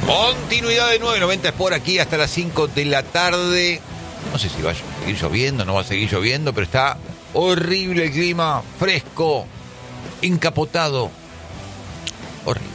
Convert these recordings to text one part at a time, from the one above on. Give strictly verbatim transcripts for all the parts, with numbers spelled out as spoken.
Continuidad de nueve noventa es por aquí hasta las cinco de la tarde. No sé si va a seguir lloviendo, no va a seguir lloviendo, pero está horrible el clima, fresco, encapotado. Horrible.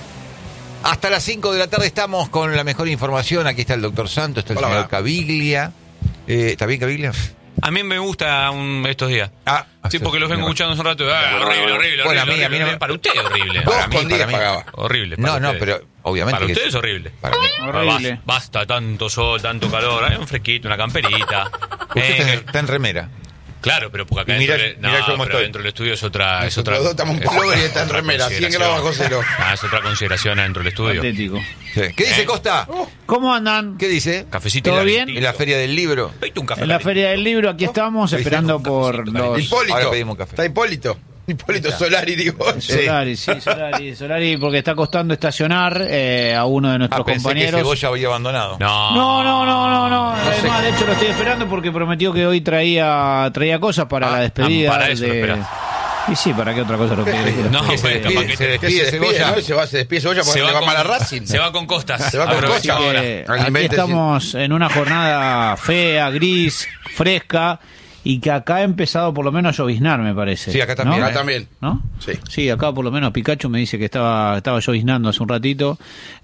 Hasta las cinco de la tarde estamos con la mejor información. Aquí está el doctor Santos, está el Hola, señor hola. Caviglia. Eh, ¿Está bien, Caviglia? A mí me gusta un, estos días. Ah, Sí, porque los vengo no. escuchando hace un rato. Ah, horrible, horrible, Bueno, a mí- horrible, a mí no horrible. me- Para usted horrible. Dos Para mí, con para diez mí. pagaba. Horrible. para No, no, ustedes. pero obviamente Para que ustedes es sí. horrible. Para mí. Horrible. Basta, basta, tanto sol, tanto calor. Hay un fresquito, una camperita. Usted Eh, está, que- está en remera. Claro, pero porque acá Y mirá- dentro, de- no, mirá cómo pero estoy. dentro del estudio es otra... Es Nosotros otra dos estamos en es pullover otra- y está en otra remera, cien consideración. grados bajo cero. Ah, es otra consideración dentro del estudio. Patético. Sí. ¿Qué dice Eh. Costa? ¿Cómo andan? ¿Qué dice? Cafecito ¿Todo y bien? calentito. En la feria del libro. Pedite un café En la calentito. Feria del Libro, aquí estamos Sí, esperando sí, por cafecito, los... Hipólito. Ahora pedimos un café. Está Hipólito. Hipólito Solari, digo. Solari, sí, Solari, Solari, porque está costando estacionar eh, a uno de nuestros Ah, pensé que compañeros. Cebolla había abandonado. No. No, no, no, no, no. sé. Además, de hecho, lo estoy esperando porque prometió que hoy traía traía cosas para Ah, la despedida. ah, para eso lo de... esperás. Y sí, ¿para qué otra cosa lo quiere? No, Que se bueno, despide, capaz que se te- despide Que se despide, Cebolla. ¿no? Se va, se despide Cebolla porque Se le va va mal a con- Racing. Se va con Costas. Se va con Aprovecha Costas. ahora. Eh, Al aquí invente, estamos en una jornada fea, gris, fresca, y que acá ha empezado por lo menos a lloviznar, me parece. Sí, acá también, ¿No? Acá también. ¿No? Sí. Sí, acá por lo menos Pikachu me dice que estaba estaba lloviznando hace un ratito.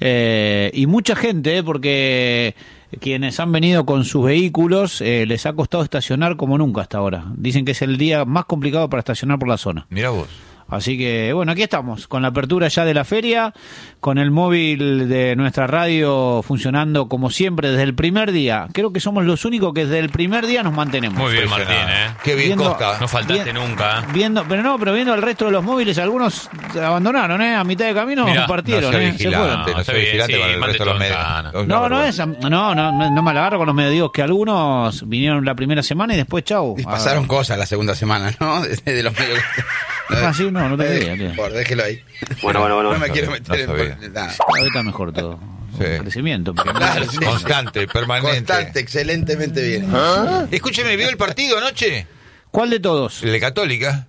Eh, y mucha gente, eh, porque quienes han venido con sus vehículos eh, les ha costado estacionar como nunca hasta ahora. Dicen que es el día más complicado para estacionar por la zona. Mirá vos. Así que, bueno, aquí estamos, con la apertura ya de la feria, con el móvil de nuestra radio funcionando como siempre desde el primer día. Creo que somos los únicos que desde el primer día nos mantenemos. Muy bien, Martín, Impresionante. ¿eh? Qué bien Viendo- Costa. No faltaste Bien. nunca. ¿eh? Viendo, pero no, pero viendo el resto de los móviles, algunos abandonaron, ¿eh? A mitad de camino Mirá, partieron, no sea ¿eh? Se vigilante, fueron. no está sea bien, vigilante sí, con el mande resto de los todo en medios. cana. Los No, no bárbaros. es, no, no, no, no me la agarro con los medios que algunos vinieron la primera semana y después chau. Y pasaron cosas la segunda semana, ¿no? De, de los medios. Ah, sí, no, no te Eh, creía, tío. Por, déjelo ahí. Bueno, bueno, bueno. No me No quiero sabía, meter no sabía. en... Nada. Cada vez está mejor todo. Sí. Un crecimiento. pero- Claro, sí. Constante, permanente. Constante, excelentemente bien. Escúcheme, ¿vio el partido anoche? ¿Cuál de todos? El de Católica.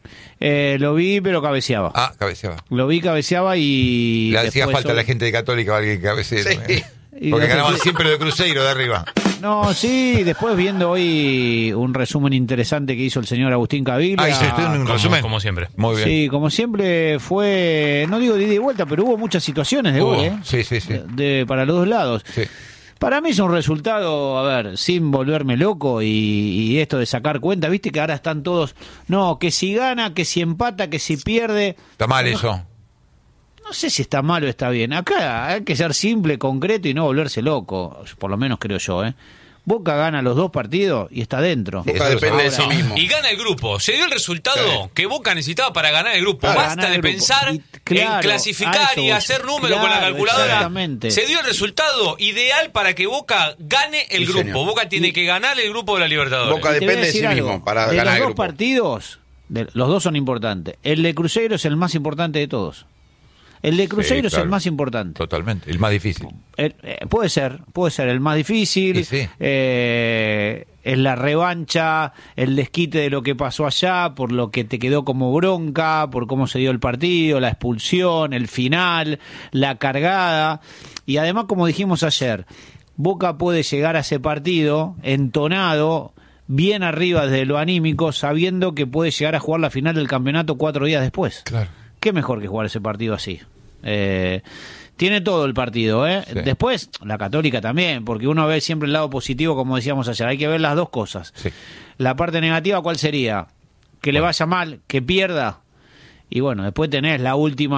Eh, lo vi, pero cabeceaba. Ah, cabeceaba. Lo vi, cabeceaba y... Le hacía después falta a la hoy- gente de Católica o alguien que cabecee. Sí. ¿eh? Y Porque después- ganaban siempre de Cruzeiro de arriba. No, sí, después viendo hoy un resumen interesante que hizo el señor Agustín Caviglia. Ah, hizo usted un Como, resumen. como siempre. Muy bien. Sí, como siempre fue, no digo de ida y vuelta, pero hubo muchas situaciones de Hubo, gol, ¿eh? sí, sí, sí. De, para los dos lados. Sí. Para mí es un resultado, a ver, sin volverme loco y, y esto de sacar cuenta, viste que ahora están todos, no, que si gana, que si empata, que si pierde. Está mal eso. No sé si está mal o está bien. Acá hay que ser simple, concreto y no volverse loco, por lo menos creo yo, ¿eh? Boca gana los dos partidos y está dentro. Boca Eso depende de sí ahora- mismo. Y gana el grupo. Se dio el resultado Sí. que Boca necesitaba para ganar el grupo. Para Basta ganar de el grupo. pensar Y, claro, en a clasificar eso y voy. hacer números con la Claro, calculadora. exactamente. Se dio el resultado ideal para que Boca gane el Sí, grupo. señor. Boca tiene Y- que ganar el grupo de la Libertadores. Boca Y te voy a depende de sí decir algo, mismo para de ganar los el dos grupo. partidos, de- los dos son importantes. El de Cruzeiro es el más importante de todos. El de Cruzeiro Sí, claro. es el más importante. Totalmente. El más difícil. El- eh, puede ser, puede ser el más difícil. Sí, sí. eh, es la revancha, el desquite de lo que pasó allá, por lo que te quedó como bronca, por cómo se dio el partido, la expulsión, el final, la cargada. Y además, como dijimos ayer, Boca puede llegar a ese partido entonado, bien arriba desde lo anímico, sabiendo que puede llegar a jugar la final del campeonato cuatro días después. Claro. Qué mejor que jugar ese partido así. Eh, tiene todo el partido, ¿eh? Sí. Después, la Católica también, porque uno ve siempre el lado positivo, como decíamos ayer. Hay que ver las dos cosas. Sí. La parte negativa, ¿cuál sería? Que le vaya mal, que pierda. Y bueno, después tenés la última